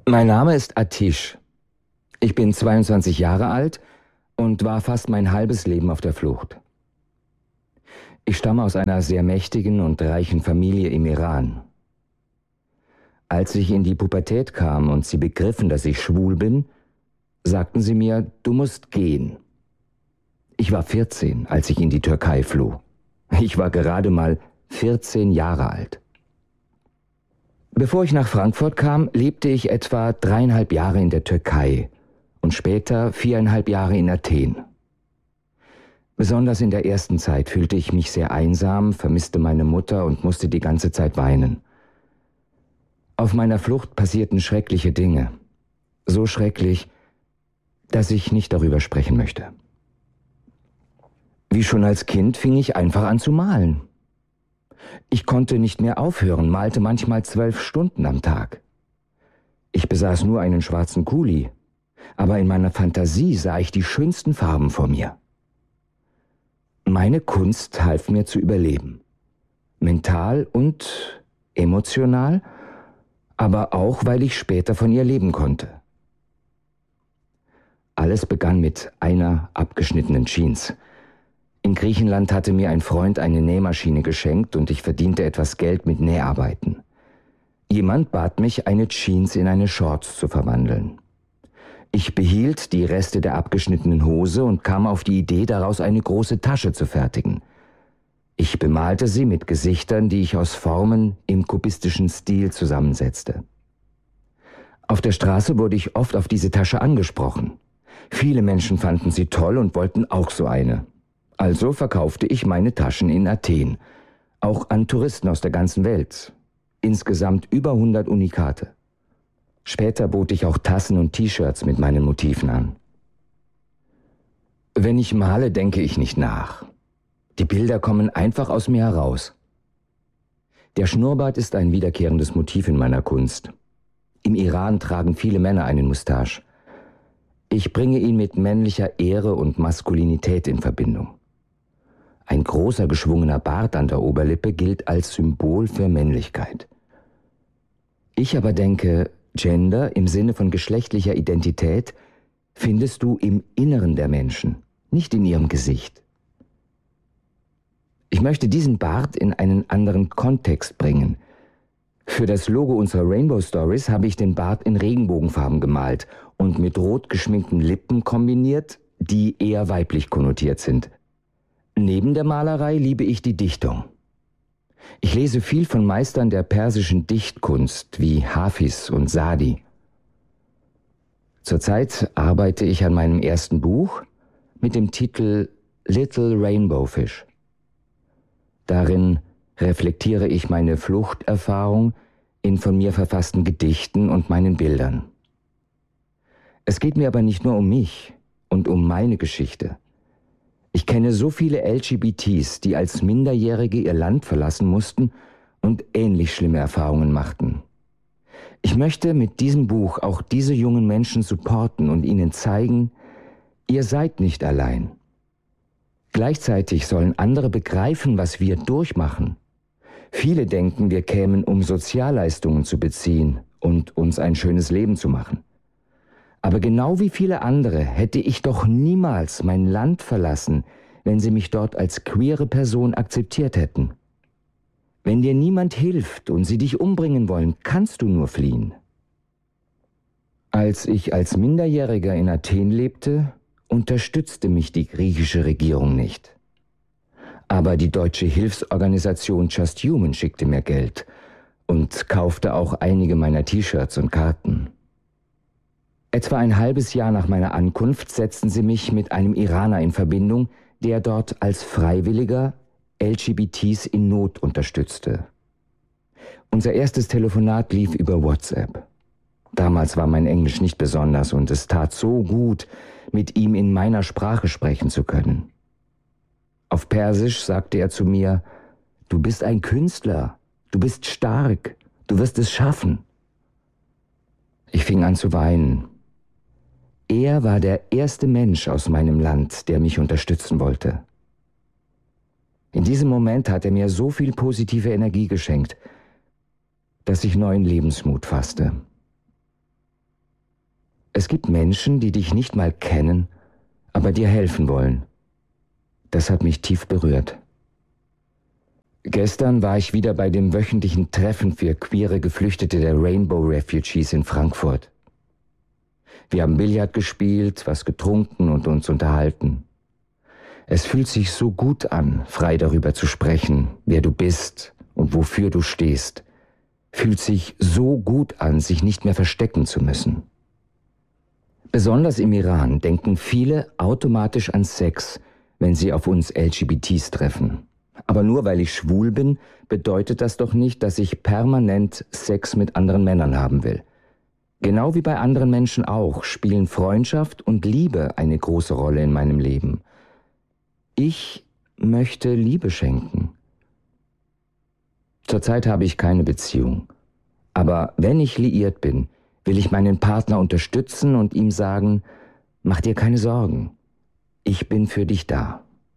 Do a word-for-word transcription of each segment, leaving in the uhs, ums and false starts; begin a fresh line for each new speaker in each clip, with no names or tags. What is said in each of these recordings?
Mein Name ist Atish. Ich bin zweiundzwanzig Jahre alt und war fast mein halbes Leben auf der Flucht. Ich stamme aus einer sehr mächtigen und reichen Familie im Iran. Als ich in die Pubertät kam und sie begriffen, dass ich schwul bin, sagten sie mir, du musst gehen. Ich war vierzehn, als ich in die Türkei floh. Ich war gerade mal vierzehn Jahre alt. Bevor ich nach Frankfurt kam, lebte ich etwa dreieinhalb Jahre in der Türkei und später viereinhalb Jahre in Athen. Besonders in der ersten Zeit fühlte ich mich sehr einsam, vermisste meine Mutter und musste die ganze Zeit weinen. Auf meiner Flucht passierten schreckliche Dinge. So schrecklich, dass ich nicht darüber sprechen möchte. Wie schon als Kind fing ich einfach an zu malen. Ich konnte nicht mehr aufhören, malte manchmal zwölf Stunden am Tag. Ich besaß nur einen schwarzen Kuli, aber in meiner Fantasie sah ich die schönsten Farben vor mir. Meine Kunst half mir zu überleben. Mental und emotional, aber auch, weil ich später von ihr leben konnte. Alles begann mit einer abgeschnittenen Jeans. In Griechenland hatte mir ein Freund eine Nähmaschine geschenkt und ich verdiente etwas Geld mit Näharbeiten. Jemand bat mich, eine Jeans in eine Shorts zu verwandeln. Ich behielt die Reste der abgeschnittenen Hose und kam auf die Idee, daraus eine große Tasche zu fertigen. Ich bemalte sie mit Gesichtern, die ich aus Formen im kubistischen Stil zusammensetzte. Auf der Straße wurde ich oft auf diese Tasche angesprochen. Viele Menschen fanden sie toll und wollten auch so eine. Also verkaufte ich meine Taschen in Athen, auch an Touristen aus der ganzen Welt. Insgesamt über hundert Unikate. Später bot ich auch Tassen und T-Shirts mit meinen Motiven an. Wenn ich male, denke ich nicht nach. Die Bilder kommen einfach aus mir heraus. Der Schnurrbart ist ein wiederkehrendes Motiv in meiner Kunst. Im Iran tragen viele Männer einen Mustache. Ich bringe ihn mit männlicher Ehre und Maskulinität in Verbindung. Ein großer geschwungener Bart an der Oberlippe gilt als Symbol für Männlichkeit. Ich aber denke, Gender im Sinne von geschlechtlicher Identität findest du im Inneren der Menschen, nicht in ihrem Gesicht. Ich möchte diesen Bart in einen anderen Kontext bringen. Für das Logo unserer Rainbow Stories habe ich den Bart in Regenbogenfarben gemalt und mit rot geschminkten Lippen kombiniert, die eher weiblich konnotiert sind. Neben der Malerei liebe ich die Dichtung. Ich lese viel von Meistern der persischen Dichtkunst wie Hafiz und Sadi. Zurzeit arbeite ich an meinem ersten Buch mit dem Titel Little Rainbow Fish. Darin reflektiere ich meine Fluchterfahrung in von mir verfassten Gedichten und meinen Bildern. Es geht mir aber nicht nur um mich und um meine Geschichte. Ich kenne so viele L G B Ts, die als Minderjährige ihr Land verlassen mussten und ähnlich schlimme Erfahrungen machten. Ich möchte mit diesem Buch auch diese jungen Menschen supporten und ihnen zeigen, ihr seid nicht allein. Gleichzeitig sollen andere begreifen, was wir durchmachen. Viele denken, wir kämen, um Sozialleistungen zu beziehen und uns ein schönes Leben zu machen. Aber genau wie viele andere hätte ich doch niemals mein Land verlassen, wenn sie mich dort als queere Person akzeptiert hätten. Wenn dir niemand hilft und sie dich umbringen wollen, kannst du nur fliehen. Als ich als Minderjähriger in Athen lebte, unterstützte mich die griechische Regierung nicht. Aber die deutsche Hilfsorganisation Just Human schickte mir Geld und kaufte auch einige meiner T-Shirts und Karten. Etwa ein halbes Jahr nach meiner Ankunft setzten sie mich mit einem Iraner in Verbindung, der dort als Freiwilliger L G B Ts in Not unterstützte. Unser erstes Telefonat lief über WhatsApp. Damals war mein Englisch nicht besonders und es tat so gut, mit ihm in meiner Sprache sprechen zu können. Auf Persisch sagte er zu mir, du bist ein Künstler, du bist stark, du wirst es schaffen. Ich fing an zu weinen. Er war der erste Mensch aus meinem Land, der mich unterstützen wollte. In diesem Moment hat er mir so viel positive Energie geschenkt, dass ich neuen Lebensmut fasste. Es gibt Menschen, die dich nicht mal kennen, aber dir helfen wollen. Das hat mich tief berührt. Gestern war ich wieder bei dem wöchentlichen Treffen für queere Geflüchtete der Rainbow Refugees in Frankfurt. Wir haben Billard gespielt, was getrunken und uns unterhalten. Es fühlt sich so gut an, frei darüber zu sprechen, wer du bist und wofür du stehst. Fühlt sich so gut an, sich nicht mehr verstecken zu müssen. Besonders im Iran denken viele automatisch an Sex, wenn sie auf uns L G B Ts treffen. Aber nur weil ich schwul bin, bedeutet das doch nicht, dass ich permanent Sex mit anderen Männern haben will. Genau wie bei anderen Menschen auch, spielen Freundschaft und Liebe eine große Rolle in meinem Leben. Ich möchte Liebe schenken. Zurzeit habe ich keine Beziehung. Aber wenn ich liiert bin, will ich meinen Partner unterstützen und ihm sagen, mach dir keine Sorgen, ich bin für dich da.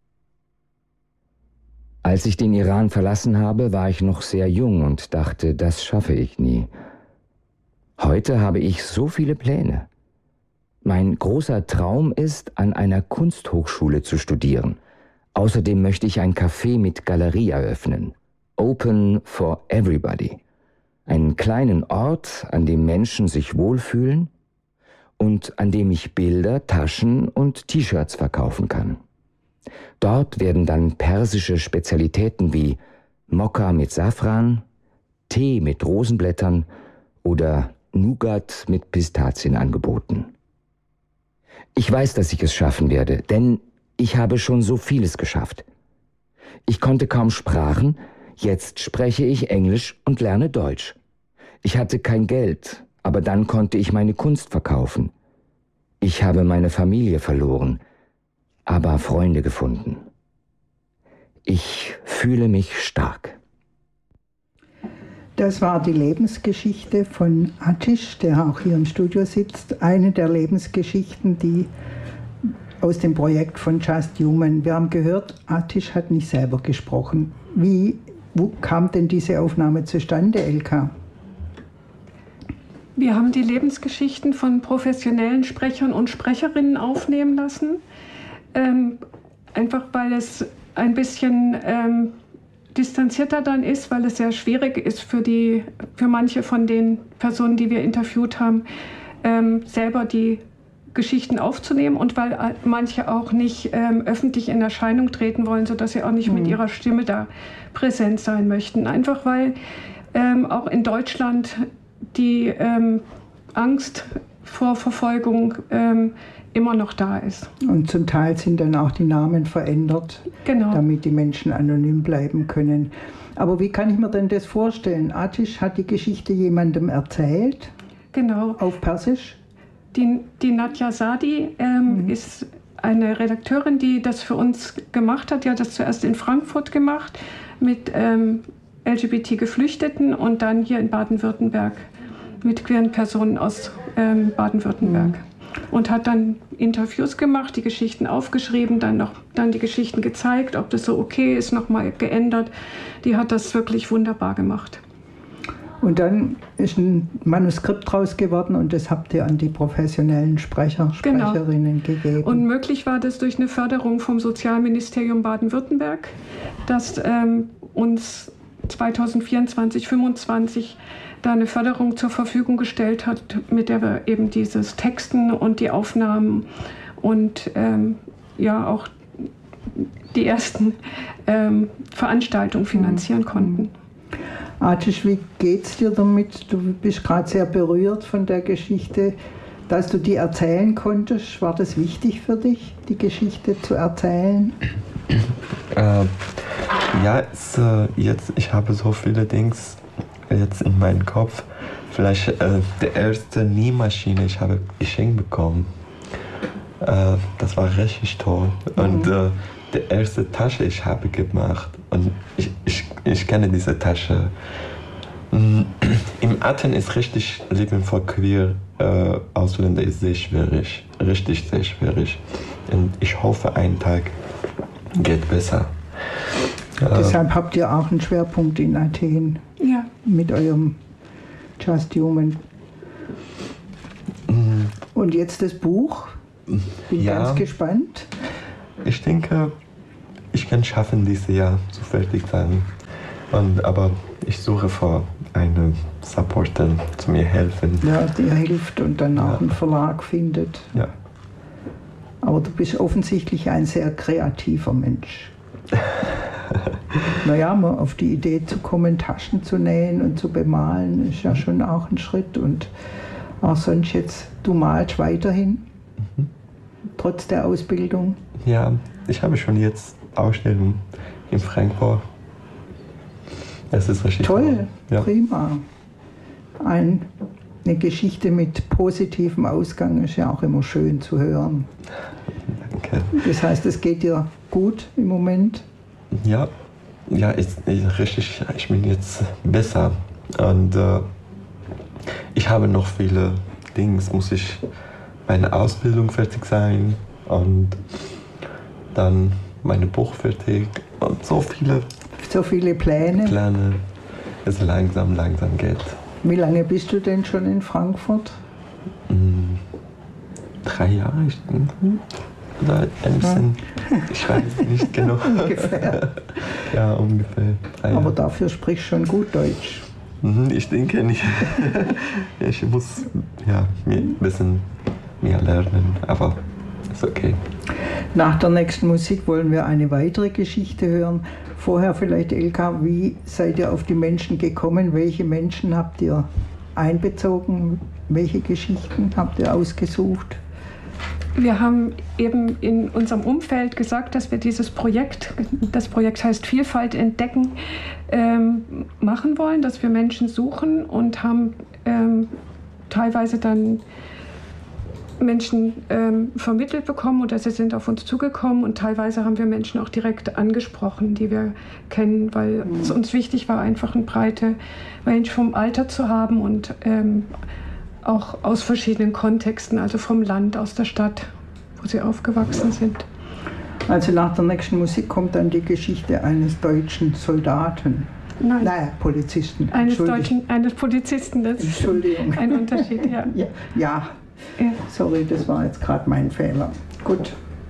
Als ich den Iran verlassen habe, war ich noch sehr jung und dachte, das schaffe ich nie. Heute habe ich so viele Pläne. Mein großer Traum ist, an einer Kunsthochschule zu studieren. Außerdem möchte ich ein Café mit Galerie eröffnen. Open for everybody. Einen kleinen Ort, an dem Menschen sich wohlfühlen und an dem ich Bilder, Taschen und T-Shirts verkaufen kann. Dort werden dann persische Spezialitäten wie Mokka mit Safran, Tee mit Rosenblättern oder Nougat mit Pistazien angeboten. Ich weiß, dass ich es schaffen werde, denn ich habe schon so vieles geschafft. Ich konnte kaum Sprachen, jetzt spreche ich Englisch und lerne Deutsch. Ich hatte kein Geld, aber dann konnte ich meine Kunst verkaufen. Ich habe meine Familie verloren, aber Freunde gefunden. Ich fühle mich stark.
Das war die Lebensgeschichte von Atish, der auch hier im Studio sitzt. Eine der Lebensgeschichten, die aus dem Projekt von Just Human. Wir haben gehört, Atish hat nicht selber gesprochen. Wie wo kam denn diese Aufnahme zustande, Elka?
Wir haben die Lebensgeschichten von professionellen Sprechern und Sprecherinnen aufnehmen lassen. Ähm, einfach weil es ein bisschen ähm, distanzierter dann ist, weil es sehr schwierig ist für, die, für manche von den Personen, die wir interviewt haben, ähm, selber die Geschichten aufzunehmen und weil manche auch nicht ähm, öffentlich in Erscheinung treten wollen, sodass sie auch nicht mhm. mit ihrer Stimme da präsent sein möchten. Einfach weil ähm, auch in Deutschland die ähm, Angst vor Verfolgung ähm, immer noch da ist.
Und zum Teil sind dann auch die Namen verändert, genau, damit die Menschen anonym bleiben können. Aber wie kann ich mir denn das vorstellen? Atish hat die Geschichte jemandem erzählt?
Genau.
Auf Persisch?
Die, die Nadja Sadi ähm, mhm. ist eine Redakteurin, die das für uns gemacht hat. Die hat das zuerst in Frankfurt gemacht mit ähm, L G B T-Geflüchteten und dann hier in Baden-Württemberg mit queeren Personen aus ähm, Baden-Württemberg. Mhm. Und hat dann Interviews gemacht, die Geschichten aufgeschrieben, dann noch dann die Geschichten gezeigt, ob das so okay ist, nochmal geändert. Die hat das wirklich wunderbar gemacht.
Und dann ist ein Manuskript draus geworden und das habt ihr an die professionellen Sprecher, Sprecherinnen genau. gegeben.
Und möglich war das durch eine Förderung vom Sozialministerium Baden-Württemberg, das ähm, uns zweitausendvierundzwanzig, fünfundzwanzig da eine Förderung zur Verfügung gestellt hat, mit der wir eben dieses Texten und die Aufnahmen und ähm, ja auch die ersten ähm, Veranstaltungen finanzieren mhm. konnten.
Atish, wie geht's dir damit? Du bist gerade sehr berührt von der Geschichte, dass du die erzählen konntest. War das wichtig für dich, die Geschichte zu erzählen?
Äh, ja, es, äh, jetzt, ich habe so viele Dinge jetzt in meinem Kopf. Vielleicht äh, die erste Nähmaschine, ich habe geschenkt bekommen. Äh, das war richtig toll. Mhm. Und äh, die erste Tasche, ich habe gemacht. Und ich, ich, ich kenne diese Tasche. Im Athen ist richtig Leben für queer äh, Ausländer ist sehr schwierig. Richtig sehr schwierig. Und ich hoffe, ein Tag geht besser.
Äh, Deshalb habt ihr auch einen Schwerpunkt in Athen.
Ja.
Mit eurem Just Human. Und jetzt das Buch. Bin
ja,
ganz gespannt.
Ich denke, ich kann schaffen, dieses Jahr zu fertig sein. Und, aber ich suche vor einem Supporter, zu mir helfen.
Ja, der hilft und dann auch ja. einen Verlag findet.
Ja.
Aber du bist offensichtlich ein sehr kreativer Mensch. Naja, mal auf die Idee zu kommen, Taschen zu nähen und zu bemalen, ist ja schon auch ein Schritt. Und auch sonst jetzt, du malst weiterhin, mhm. trotz der Ausbildung.
Ja, ich habe schon jetzt Ausstellung in Frankfurt. Es ist richtig
toll, ja. Prima. Ein, eine Geschichte mit positivem Ausgang ist ja auch immer schön zu hören.
Danke.
Das heißt, es geht dir gut im Moment?
Ja, ja, ich, ich, richtig, ich bin jetzt besser. Und äh, ich habe noch viele Dinge. Muss ich meine Ausbildung fertig sein und dann meine Buch fertig und so viele
so viele Pläne.
Pläne. Es langsam, langsam geht.
Wie lange bist du denn schon in Frankfurt?
Mm, drei Jahre, ich denke. Oder ein bisschen, ja. Ich weiß nicht genau.
Ungefähr.
Ja, ungefähr drei
Aber
Jahre.
dafür sprichst du schon gut Deutsch.
Ich denke nicht. Ich muss ja, ein bisschen mehr lernen, aber ist okay.
Nach der nächsten Musik wollen wir eine weitere Geschichte hören. Vorher vielleicht, Elka, wie seid ihr auf die Menschen gekommen? Welche Menschen habt ihr einbezogen? Welche Geschichten habt ihr ausgesucht?
Wir haben eben in unserem Umfeld gesagt, dass wir dieses Projekt, das Projekt heißt Vielfalt entdecken, ähm, machen wollen, dass wir Menschen suchen und haben ähm, teilweise dann Menschen ähm, vermittelt bekommen oder sie sind auf uns zugekommen und teilweise haben wir Menschen auch direkt angesprochen, die wir kennen, weil mhm. es uns wichtig war, einfach eine breite Range vom Alter zu haben und ähm, auch aus verschiedenen Kontexten, also vom Land, aus der Stadt, wo sie aufgewachsen sind.
Also nach der nächsten Musik kommt dann die Geschichte eines deutschen Soldaten.
Nein.
Naja, Polizisten.
Eines deutschen, eines Polizisten, das
Entschuldigung.
Ein Unterschied, ja.
ja. Ja, sorry, das war jetzt gerade mein Fehler. Gut.